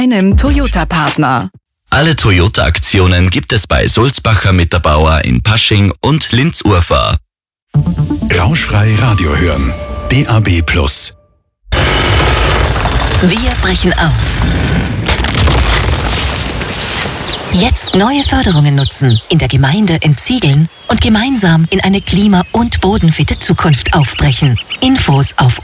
einem Toyota-Partner. Alle Toyota-Aktionen gibt es bei Sulzbacher Mitterbauer in Pasching und Linz-Urfahr. Rauschfrei Radio hören. DAB+. Wir brechen auf. Jetzt neue Förderungen nutzen, in der Gemeinde entsiegeln und gemeinsam in eine klima- und bodenfitte Zukunft aufbrechen. Infos auf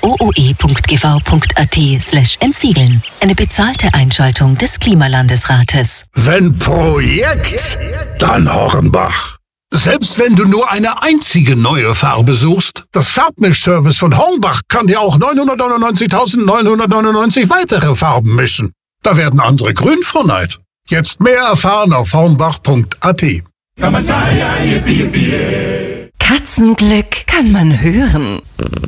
ooe.gv.at/entsiegeln. Eine bezahlte Einschaltung des Klimalandesrates. Wenn Projekt, dann Hornbach. Selbst wenn du nur eine einzige neue Farbe suchst, das Farbmischservice von Hornbach kann dir auch 999.999 weitere Farben mischen. Da werden andere grün vor Neid. Jetzt mehr erfahren auf hornbach.at. Katzenglück kann man hören.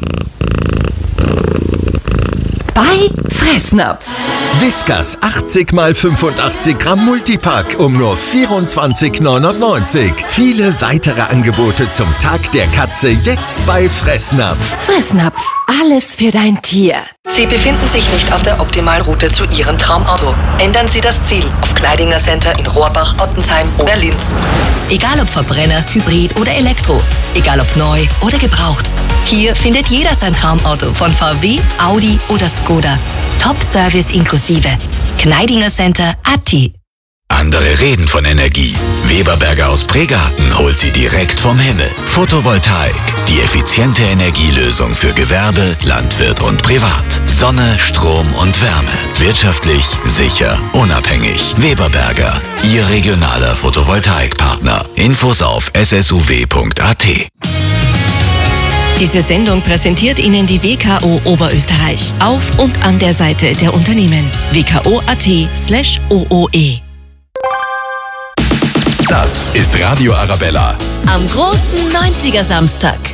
Bei Fressnapf. Whiskas 80 x 85 Gramm Multipack um nur 24,99. Viele weitere Angebote zum Tag der Katze jetzt bei Fressnapf. Fressnapf, alles für dein Tier. Sie befinden sich nicht auf der optimalen Route zu Ihrem Traumauto. Ändern Sie das Ziel auf Gneidinger Center in Rohrbach, Ottensheim oder Linz. Egal ob Verbrenner, Hybrid oder Elektro. Egal ob neu oder gebraucht. Hier findet jeder sein Traumauto von VW, Audi oder Skoda. Top-Service inklusive. Gneidinger Center AT. Andere reden von Energie. Weberberger aus Pregarten holt sie direkt vom Himmel. Photovoltaik, die effiziente Energielösung für Gewerbe, Landwirt und Privat. Sonne, Strom und Wärme. Wirtschaftlich, sicher, unabhängig. Weberberger, Ihr regionaler Photovoltaikpartner. Infos auf ssuw.at. Diese Sendung präsentiert Ihnen die WKO Oberösterreich. Auf und an der Seite der Unternehmen. wko.at/OOE. Das ist Radio Arabella. Am großen 90er Samstag.